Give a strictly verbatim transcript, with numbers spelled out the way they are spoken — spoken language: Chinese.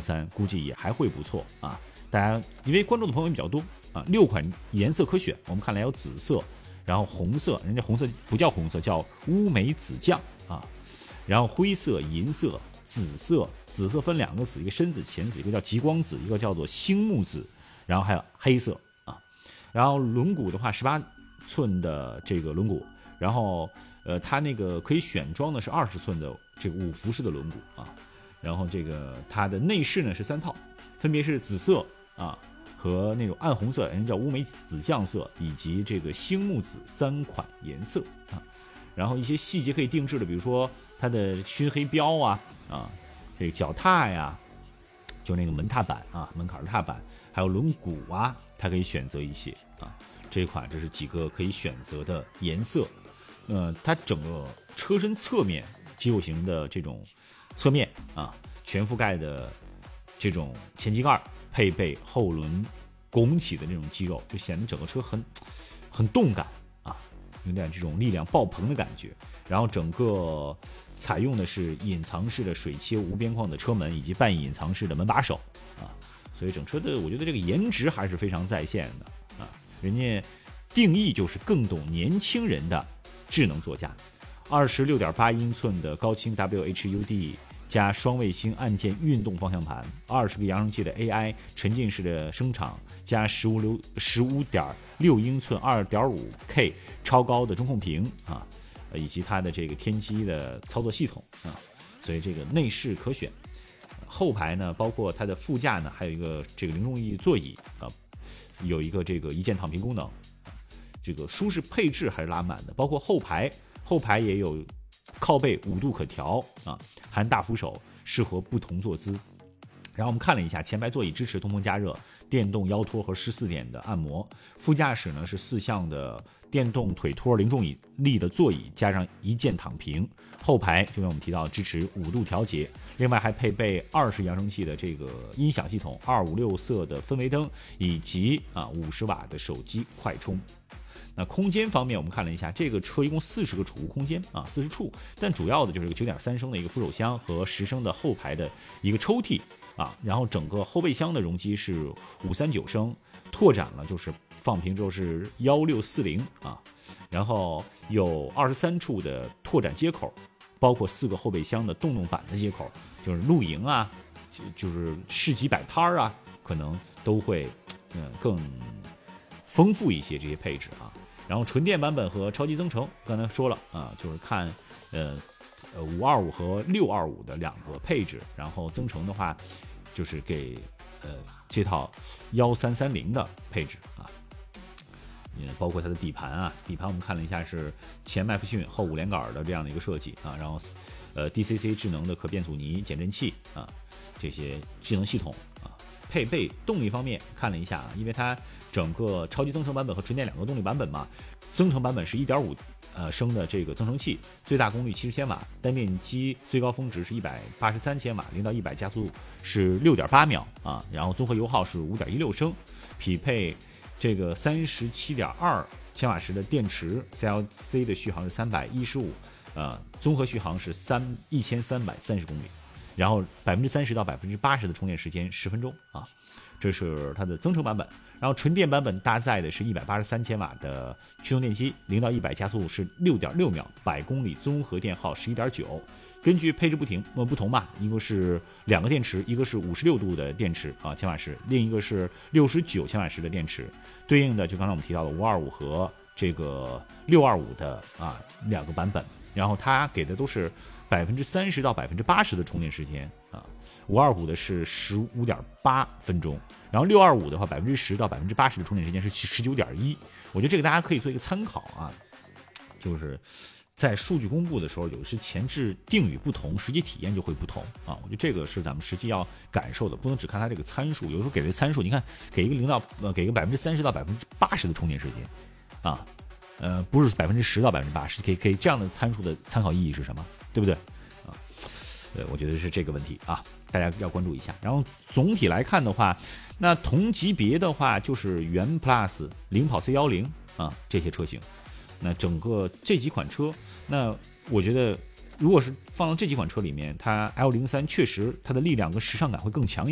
三估计也还会不错啊。大家因为关注的朋友比较多啊，六款颜色可选，我们看来有紫色，然后红色，人家红色不叫红色，叫乌梅紫酱啊，然后灰色、银色、紫色，紫色分两个紫，一个深紫、浅紫，一个叫极光紫，一个叫做星木紫，然后还有黑色啊。然后轮毂的话，十八寸的这个轮毂，然后呃，它那个可以选装的是二十寸的这个五辐式的轮毂啊。然后这个它的内饰呢是三套，分别是紫色啊和那种暗红色，人家叫乌梅紫酱色，以及这个星木紫三款颜色啊。然后一些细节可以定制的，比如说它的熏黑标啊啊，这个脚踏呀，就那个门踏板啊，门槛踏板，还有轮毂啊，它可以选择一些啊。这款这是几个可以选择的颜色。呃，它整个车身侧面肌肉型的这种侧面啊，全覆盖的这种前机盖，配备后轮拱起的那种肌肉，就显得整个车很很动感啊，有点这种力量爆棚的感觉。然后整个采用的是隐藏式的水切无边框的车门，以及半隐藏式的门把手啊，所以整车的我觉得这个颜值还是非常在线的啊。人家定义就是更懂年轻人的智能座驾。二十六点八英寸的高清 W H U D 加双卫星按键运动方向盘，二十个扬声器的 A I 沉浸式的声场，加十五六十五点六英寸 二点五 K 超高的中控屏啊，以及它的这个天玑的操作系统啊，所以这个内饰可选。后排呢，包括它的副驾呢，还有一个这个零中翼座椅啊，有一个这个一键躺平功能，这个舒适配置还是拉满的，包括后排。后排也有靠背五度可调啊，含大扶手，适合不同坐姿。然后我们看了一下，前排座椅支持通风加热、电动腰托和十四点的按摩。副驾驶呢是四项的电动腿托零重力的座椅，加上一键躺平。后排就像我们提到支持五度调节，另外还配备二十扬声器的这个音响系统，二五六色的氛围灯，以及啊五十瓦的手机快充。那空间方面，我们看了一下，这个车一共四十个储物空间啊，四十处，但主要的就是一个九点三升的一个扶手箱和十升的后排的一个抽屉啊，然后整个后备箱的容积是五三九升，拓展了就是放平之后是一六四零啊，然后有二十三处的拓展接口，包括四个后备箱的动动板的接口，就是露营啊，就是市集摆摊啊，可能都会嗯更丰富一些这些配置啊。然后纯电版本和超级增程，刚才说了啊，就是看呃呃五二五和六二五的两个配置，然后增程的话就是给呃这套一三三零的配置啊，也包括它的底盘啊，底盘我们看了一下是前麦弗逊后五连杆的这样的一个设计啊，然后呃 D C C 智能的可变阻尼减震器啊，这些智能系统啊。配备动力方面看了一下啊，因为它整个超级增程版本和纯电两个动力版本嘛，增程版本是 一点五 呃升的这个增程器，最大功率七十千瓦，单电机最高峰值是一百八十三千瓦，零到一百加速是 六点八秒啊，然后综合油耗是 五点一六升，匹配这个 三十七点二千瓦时的电池 ，C L C 的续航是三百一十五，呃，综合续航是三一千三百三十公里。然后百分之三十到百分之八十的充电时间十分钟啊，这是它的增程版本。然后纯电版本搭载的是一百八十三千瓦的驱动电机，零到一百加速是六点六秒，百公里综合电耗十一点九。根据配置不停呃不同吧，一个是两个电池，一个是五十六度的电池啊千瓦时，另一个是六十九千瓦时的电池，对应的就刚才我们提到的五二五和这个六二五的啊两个版本。然后它给的都是百分之三十到百分之八十的充电时间啊，五二五的是十五点八分钟，然后六二五的话百分之十到百分之八十的充电时间是十九点一，我觉得这个大家可以做一个参考啊，就是在数据公布的时候，有的是前置定语不同，实际体验就会不同啊。我觉得这个是咱们实际要感受的，不能只看它这个参数，有时候给的参数，你看给一个零到呃给一个百分之三十到百分之八十的充电时间啊。呃，不是百分之十到百分之八十，可以可以这样的参数的参考意义是什么？对不对？啊，呃，我觉得是这个问题啊，大家要关注一下。然后总体来看的话，那同级别的话就是元 Plus、领跑 C 一零啊这些车型。那整个这几款车，那我觉得如果是放到这几款车里面，它 L 零三确实它的力量跟时尚感会更强一点。